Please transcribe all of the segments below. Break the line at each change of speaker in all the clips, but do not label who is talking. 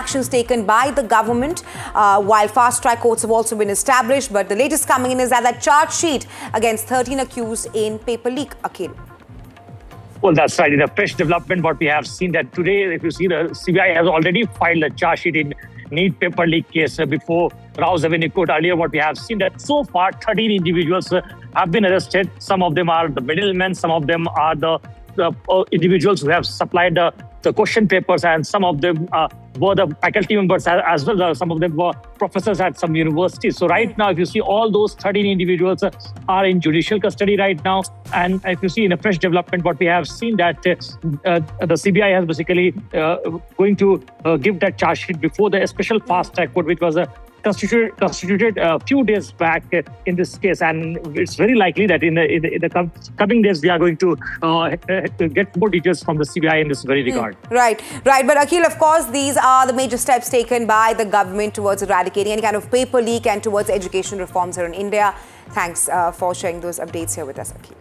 actions taken by the government, while fast-track courts have also been established. But the latest coming in is that charge sheet against 13 accused in paper leak. Akhil.
Well, that's right. In a fresh development, what we have seen that today, if you see, the CBI has already filed a charge sheet in NEET paper leak case before Rao's Avenue Court. Earlier, what we have seen that so far 13 individuals have been arrested. Some of them are the middlemen, some of them are the individuals who have supplied the question papers, and some of them were the faculty members as well. Some of them were professors at some universities. So right now, if you see, all those 13 individuals are in judicial custody right now. And if you see in a fresh development, what we have seen that the CBI has basically going to give that charge sheet before the special fast-track court, which was constituted a few days back in this case, and it's very likely that in the coming days we are going to get more details from the CBI in this very regard.
Right. But Akhil, of course, these are the major steps taken by the government towards eradicating any kind of paper leak and towards education reforms here in India. Thanks for sharing those updates here with us, Akhil.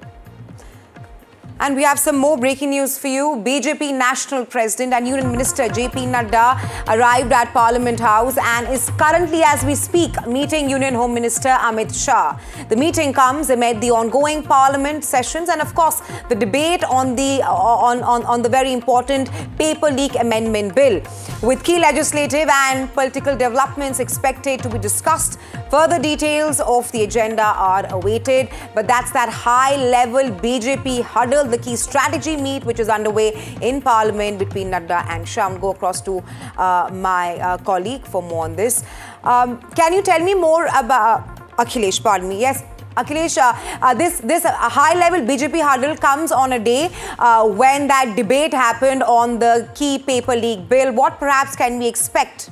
And we have some more breaking news for you. BJP National President and Union Minister JP Nadda arrived at Parliament House and is currently, as we speak, meeting Union Home Minister Amit Shah. The meeting comes amid the ongoing Parliament sessions and, of course, the debate on the very important paper leak amendment bill. With key legislative and political developments expected to be discussed, further details of the agenda are awaited. But that's that high-level BJP huddle, the key strategy meet which is underway in Parliament between Nadda and Shah. I'll go across to my colleague for more on this. Can you tell me more about Akhilesh? Pardon me. Yes, Akhilesh, this high-level BJP huddle comes on a day when that debate happened on the key paper leak bill. What perhaps can we expect?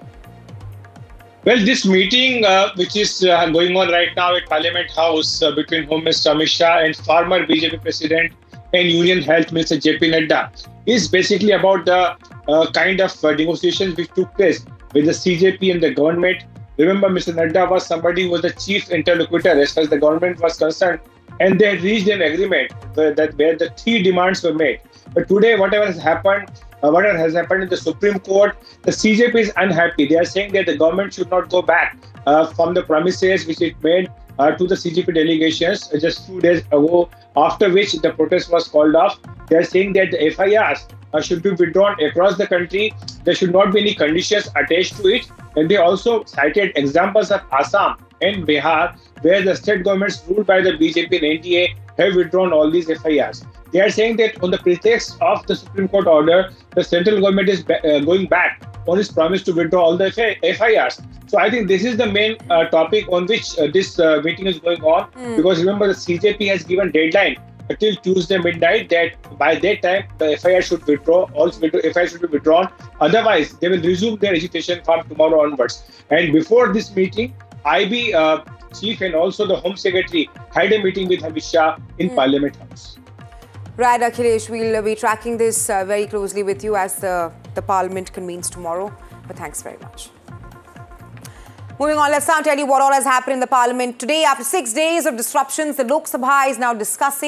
Well, this meeting, which is going on right now at Parliament House between Home Minister Amit Shah and former BJP President and Union Health Minister JP Nadda, is basically about the kind of negotiations which took place with the CJP and the government. Remember, Mr. Nadda was somebody who was the chief interlocutor as far as the government was concerned, and they had reached an agreement where the three demands were made. But today, whatever has happened in the Supreme Court, the CJP is unhappy. They are saying that the government should not go back from the promises which it made to the CJP delegations just 2 days ago, after which the protest was called off. They are saying that the FIRs should be withdrawn across the country. There should not be any conditions attached to it. And they also cited examples of Assam and Bihar, where the state governments ruled by the BJP and NDA have withdrawn all these FIRs. They are saying that on the pretext of the Supreme Court order, the central government is going back on its promise to withdraw all the FIRs. So I think this is the main topic on which this meeting is going on. Because remember, the CJP has given deadline until Tuesday midnight that by that time the FIR should withdraw. Also, FIR should be withdrawn. Otherwise, they will resume their agitation from tomorrow onwards. And before this meeting, IB chief and also the Home Secretary had a meeting with Amit Shah in Parliament House.
Right, Akhilesh, we'll be tracking this very closely with you as the Parliament convenes tomorrow. But thanks very much. Moving on, let's now tell you what all has happened in the Parliament today. After 6 days of disruptions, the Lok Sabha is now discussed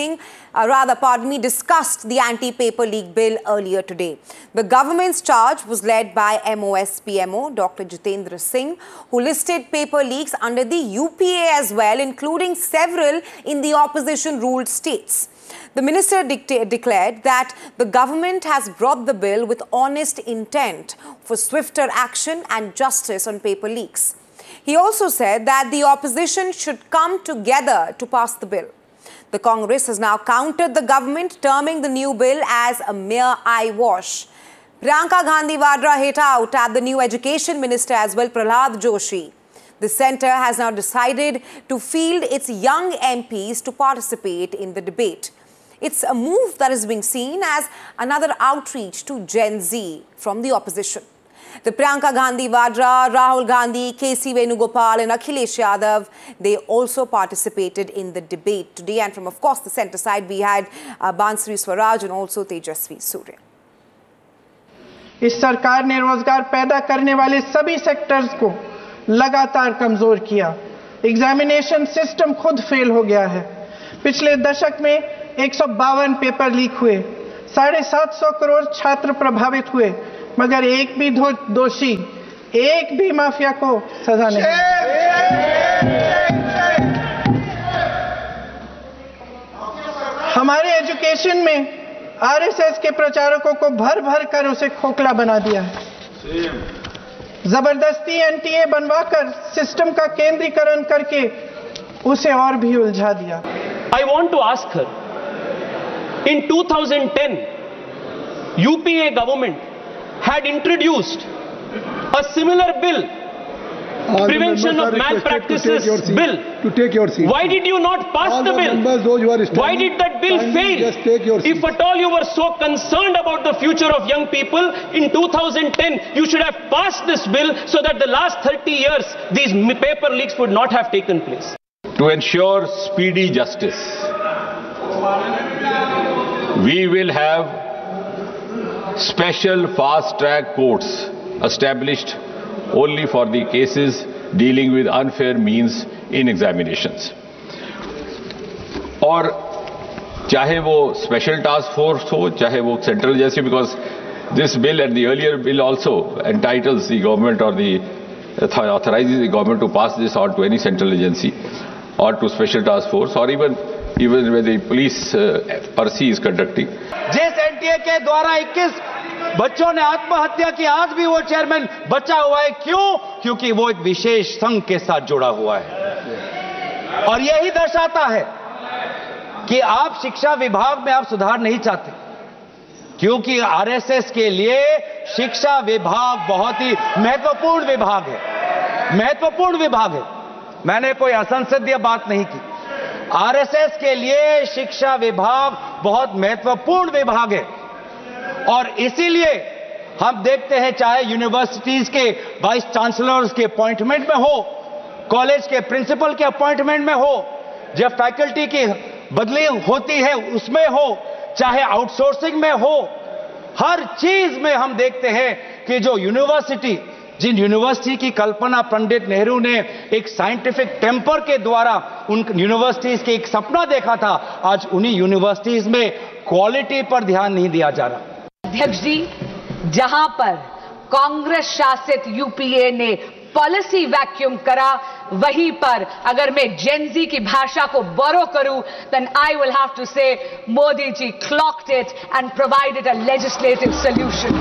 the anti-paper leak bill earlier today. The government's charge was led by MOS PMO, Dr. Jitendra Singh, who listed paper leaks under the UPA as well, including several in the opposition-ruled states. The minister declared that the government has brought the bill with honest intent for swifter action and justice on paper leaks. He also said that the opposition should come together to pass the bill. The Congress has now countered the government, terming the new bill as a mere eyewash. Priyanka Gandhi Vadra hit out at the new education minister as well, Prahlad Joshi. The centre has now decided to field its young MPs to participate in the debate. It's a move that is being seen as another outreach to Gen Z from the opposition. The Priyanka Gandhi Vadra, Rahul Gandhi, KC Venugopal and Akhilesh Yadav, they also participated in the debate today. And from, of course, the centre side, we had Bansuri Swaraj and also Tejasvi Surya.
इस सरकार ने रोजगार पैदा करने वाले सभी sectors को लगातार कमजोर किया। एग्जामिनेशन सिस्टम खुद फेल हो गया है। पिछले दशक में 152 पेपर लीक हुए, 750 करोड़ छात्र प्रभावित हुए, मगर एक भी दोषी, एक भी माफिया को सजा नहीं। हमारे एजुकेशन में आरएसएस के प्रचारकों को भर भर कर उसे खोखला बना दिया है। जबरदस्ती एनटीए बनवाकर सिस्टम का केंद्रीकरण करके उसे और भी उलझा दिया।
I want to ask her, in 2010, UPA government had introduced a similar bill, Prevention of Malpractices Bill.
To take your seat.
Why did you not pass the bill? Why did that bill fail?
Just take your seat.
If at all you were so concerned about the future of young people, in 2010 you should have passed this bill so that the last 30 years these paper leaks would not have taken place.
To ensure speedy justice, we will have special fast-track courts established only for the cases dealing with unfair means in examinations. और चाहे वो special task force हो, चाहे वो central agency, because this bill and the earlier bill also entitles the government or the authorizes the government to pass this on to any central agency or to special task force or even when the police RC is conducting.
जिस NTA के द्वारा 21 बच्चों ने आत्महत्या की, आज भी वो चेयरमैन बचा हुआ है। क्यों? क्योंकि वो एक विशेष संघ के साथ जुड़ा हुआ है। और यही दर्शाता है कि आप शिक्षा विभाग में आप सुधार नहीं चाहते, क्योंकि आरएसएस के लिए शिक्षा विभाग बहुत ही महत्वपूर्ण विभाग है। महत्वपूर्ण विभाग है, मैंने कोई असंसदीय बात नहीं की। आरएसएस के लिए शिक्षा विभाग बहुत महत्वपूर्ण विभाग है और इसीलिए हम देखते हैं, चाहे यूनिवर्सिटीज के वाइस चांसलर्स के अपॉइंटमेंट में हो, कॉलेज के प्रिंसिपल के अपॉइंटमेंट में हो, जब फैकल्टी की बदली होती है उसमें हो, चाहे आउटसोर्सिंग में हो, हर चीज में हम देखते हैं कि जो जिन यूनिवर्सिटी की कल्पना पंडित नेहरू ने एक साइंटिफिक टेम्पर के द्वारा उन यूनिवर्सिटीज के एक सपना देखा था, आज उन्हीं यूनिवर्सिटीज में क्वालिटी पर ध्यान नहीं दिया जा रहा।
अध्यक्ष जी, जहां पर कांग्रेस शासित यूपीए ने पॉलिसी वैक्यूम करा, वहीं पर अगर मैं जेनजी की भाषा को बोरो करूं, then I will have to say Modi ji clocked it and provided a legislative solution.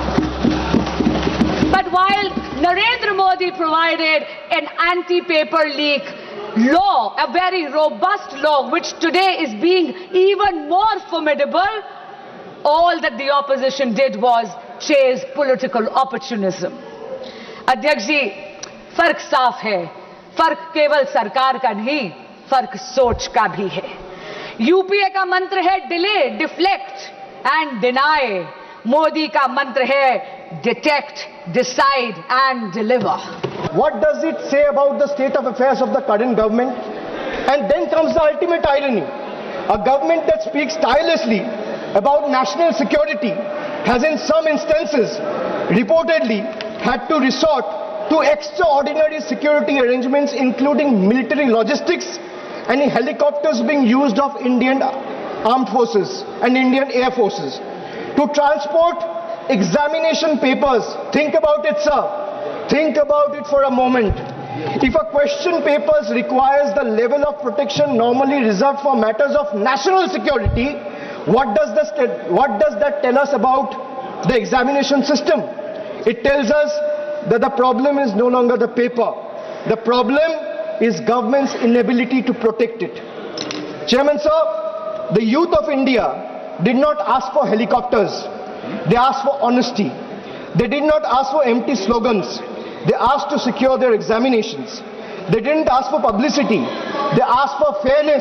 But while Narendra Modi provided an anti-paper leak law, a very robust law, which today is being even more formidable, all that the opposition did was chase political opportunism. अध्यक्ष जी, फर्क साफ है, फर्क केवल सरकार का नहीं, फर्क सोच का भी है। यूपीए का मंत्र है delay, deflect and deny. Modi का मंत्र है detect, decide and deliver.
What does it say about the state of affairs of the current government? And then comes the ultimate irony. A government that speaks tirelessly about national security has in some instances reportedly had to resort to extraordinary security arrangements, including military logistics and helicopters being used of Indian armed forces and Indian air forces to transport examination papers. Think about it, sir. Think about it for a moment. If a question papers requires the level of protection normally reserved for matters of national security, what does that tell us about the examination system? It tells us that the problem is no longer the paper. The problem is government's inability to protect it. Chairman, sir, the youth of India did not ask for helicopters. They asked for honesty. They did not ask for empty slogans. They asked to secure their examinations. They didn't ask for publicity. They asked for fairness.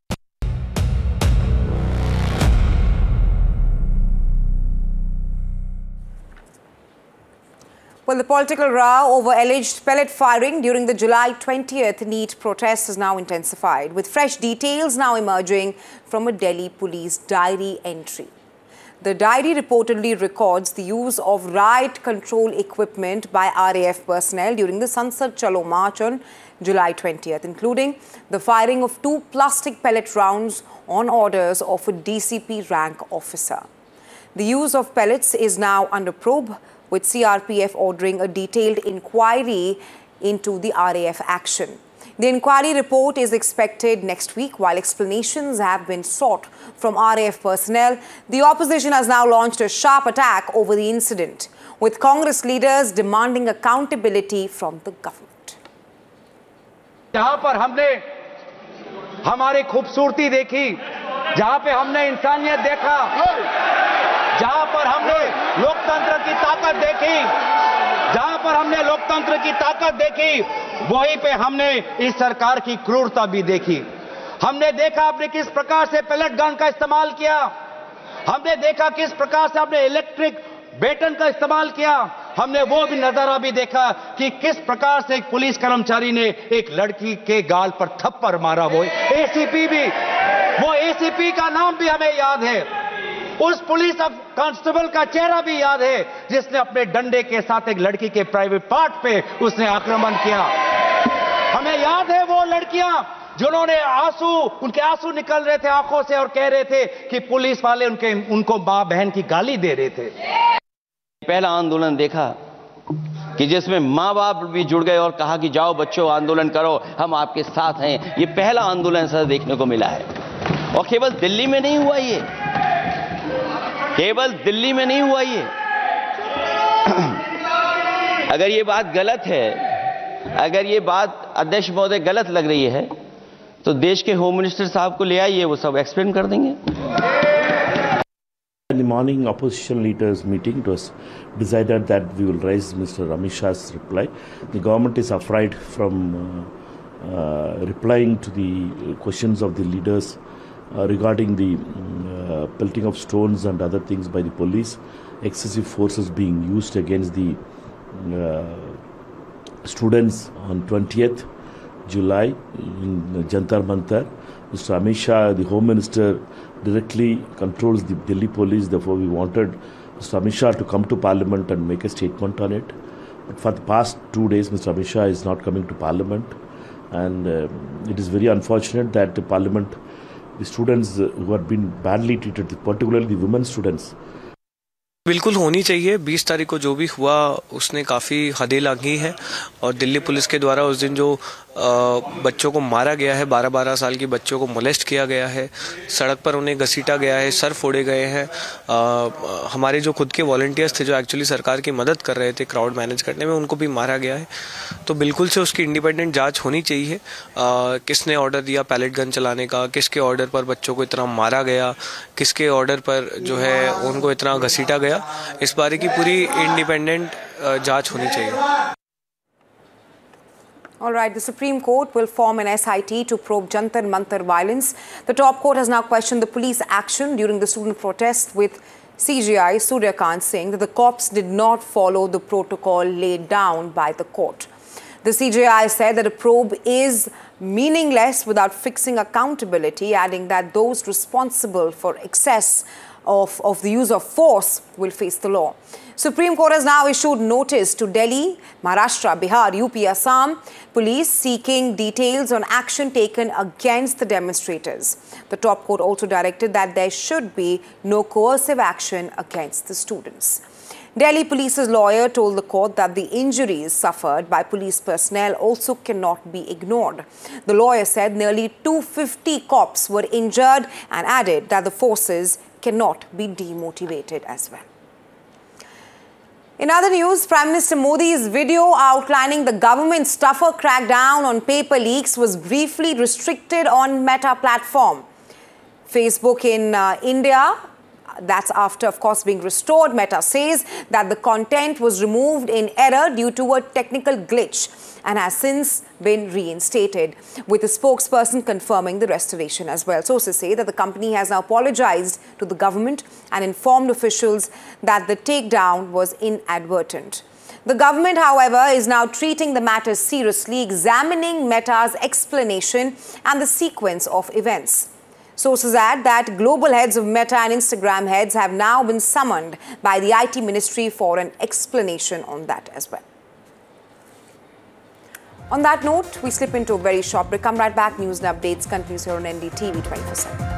Well, the political row over alleged pellet firing during the July 20th NEET protest has now intensified, with fresh details now emerging from a Delhi police diary entry. The diary reportedly records the use of riot control equipment by RAF personnel during the Sansad Chalo March on July 20th, including the firing of 2 plastic pellet rounds on orders of a DCP rank officer. The use of pellets is now under probe with CRPF ordering a detailed inquiry into the RAF action. The inquiry report is expected next week. While explanations have been sought from RAF personnel, the opposition has now launched a sharp attack over the incident, with Congress leaders demanding accountability from the government.
जहां पर हमने हमारी खूबसूरती देखी, जहां पे हमने इंसानियत देखा, जहां पर हमने लोकतंत्र की ताकत देखी, जहां पर हमने लोकतंत्र की ताकत देखी, वहीं पे हमने इस सरकार की क्रूरता भी देखी। हमने देखा आपने किस प्रकार से पैलेट गन का इस्तेमाल किया, हमने देखा किस प्रकार से आपने इलेक्ट्रिक बेटन का इस्तेमाल किया, हमने वो भी नजारा भी देखा कि किस प्रकार से एक पुलिस कर्मचारी ने एक लड़की के गाल पर थप्पड़ मारा। वो एसीपी भी, वो एसीपी का नाम भी हमें याद है, उस पुलिस कांस्टेबल का चेहरा भी याद है जिसने अपने डंडे के साथ एक लड़की के प्राइवेट पार्ट पे उसने आक्रमण किया। हमें याद है वो लड़कियां जिन्होंने उनके आंसू निकल रहे थे आंखों से और कह रहे थे कि पुलिस वाले उनको मां बहन की गाली दे रहे थे।
पहला आंदोलन देखा कि जिसमें मां बाप भी जुड़ गए और कहा कि जाओ बच्चों आंदोलन करो, हम आपके साथ हैं। ये पहला आंदोलन ऐसा देखने को मिला है और केवल दिल्ली में नहीं हुआ, ये केवल दिल्ली में नहीं हुआ। ये अगर ये बात गलत है, अगर ये बात अध्यक्ष महोदय गलत लग रही है तो देश के होम मिनिस्टर साहब को ले आइए, वो सब एक्सप्लेन कर देंगे।
In the morning opposition leaders meeting, it was decided that we will raise Mr. Amit Shah's reply. The government is afraid from replying to the questions of the leaders regarding the pelting of stones and other things by the police, excessive forces being used against the students on 20th July in Jantar Mantar. Mr. Amit Shah, the Home Minister, directly controls the Delhi police. Therefore, we wanted Mr. Amit Shah to come to Parliament and make a statement on it. But for the past 2 days, Mr. Amit Shah is not coming to Parliament. And it is very unfortunate that the Parliament, the students who have been badly treated, particularly the women students,
बिल्कुल होनी चाहिए। 20 तारीख को जो भी हुआ उसने काफ़ी हदें लांघी है और दिल्ली पुलिस के द्वारा उस दिन जो बच्चों को मारा गया है, 12-12 साल की बच्चों को मोलेस्ट किया गया है, सड़क पर उन्हें घसीटा गया है, सर फोड़े गए हैं। हमारे जो खुद के वॉलंटियर्स थे जो एक्चुअली सरकार की मदद कर रहे थे क्राउड मैनेज करने में, उनको भी मारा गया है। तो बिल्कुल से उसकी इंडिपेंडेंट जांच होनी चाहिए। किसने ऑर्डर दिया पैलेट गन चलाने का, किसके ऑर्डर पर बच्चों को इतना मारा गया, किसके ऑर्डर पर जो है उनको इतना घसीटा गया, इस बारे की पूरी इंडिपेंडेंट जांच होनी चाहिए।
All right, the Supreme Court will form an SIT to probe Jantar Mantar violence. The top court has now questioned the police action during the student protest, with CJI Surya Kant saying that the cops did not follow the protocol laid down by the court. The CJI said that a probe is meaningless without fixing accountability, adding that those responsible for excess of the use of force will face the law. Supreme Court has now issued notice to Delhi, Maharashtra, Bihar, UP, Assam police seeking details on action taken against the demonstrators. The top court also directed that there should be no coercive action against the students. Delhi police's lawyer told the court that the injuries suffered by police personnel also cannot be ignored. The lawyer said nearly 250 cops were injured and added that the forces cannot be demotivated as well. In other news, Prime Minister Modi's video outlining the government's tougher crackdown on paper leaks was briefly restricted on Meta platform. Facebook in India, that's after, of course, being restored. Meta says that the content was removed in error due to a technical glitch and has since been reinstated, with a spokesperson confirming the restoration as well. Sources say that the company has now apologized to the government and informed officials that the takedown was inadvertent. The government, however, is now treating the matter seriously, examining Meta's explanation and the sequence of events. Sources add that global heads of Meta and Instagram heads have now been summoned by the IT ministry for an explanation on that as well. On that note, we slip into a very short break. Come right back. News and updates continues here on NDTV 24/7.